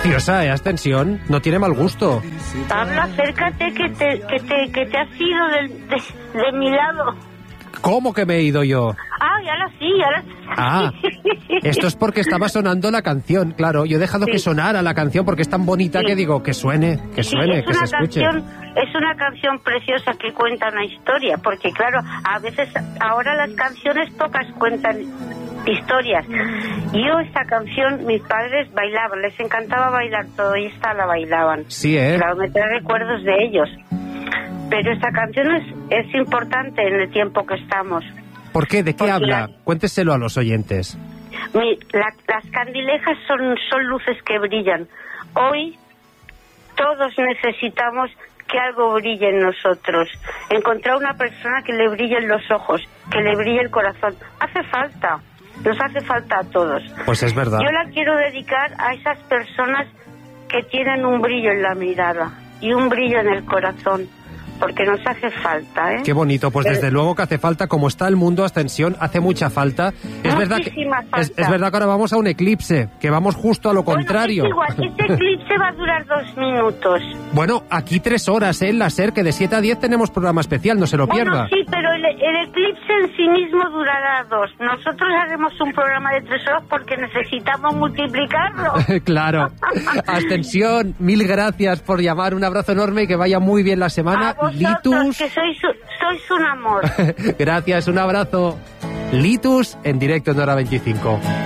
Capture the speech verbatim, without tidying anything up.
preciosa, ¿eh? Ascensión. No tiene mal gusto. Pablo, acércate que te, que te, que te has ido del, de, de mi lado. ¿Cómo que me he ido yo? Ah, y ahora sí, ahora sí. Ah, esto es porque estaba sonando la canción, claro. Yo he dejado sí. que sonara la canción porque es tan bonita sí. que digo, que suene, que suene, sí, que se escuche. Canción, es una canción preciosa que cuenta una historia, porque claro, a veces, ahora las canciones pocas cuentan historias. Yo esta canción, mis padres bailaban, les encantaba bailar todo y esta la bailaban. Sí, ¿eh? Claro, me trae recuerdos de ellos. Pero esta canción es, es importante en el tiempo que estamos. ¿Por qué? ¿De qué Porque habla? La... Cuénteselo a los oyentes. Mi, la, las candilejas son, son luces que brillan. Hoy todos necesitamos que algo brille en nosotros. Encontrar una persona que le brillen los ojos, que le brille el corazón. Hace falta, nos hace falta a todos. Pues es verdad. Yo la quiero dedicar a esas personas que tienen un brillo en la mirada y un brillo en el corazón. Porque nos hace falta, ¿eh? Qué bonito, pues desde luego que hace falta, como está el mundo, Ascensión, hace mucha falta. Es verdad que falta. Es, es verdad que ahora vamos a un eclipse, que vamos justo a lo bueno, contrario. Es igual, este eclipse va a durar dos minutos. Bueno, aquí tres horas, ¿eh? En la SER, que de siete a diez tenemos programa especial, no se lo pierda. Bueno, sí, pero el, el eclipse en sí mismo durará dos. Nosotros haremos un programa de tres horas porque necesitamos multiplicarlo. Claro. Ascensión, mil gracias por llamar, un abrazo enorme y que vaya muy bien la semana. A vosotros, Litus, que sois, sois un amor. Gracias, un abrazo. Litus en directo en Hora veinticinco.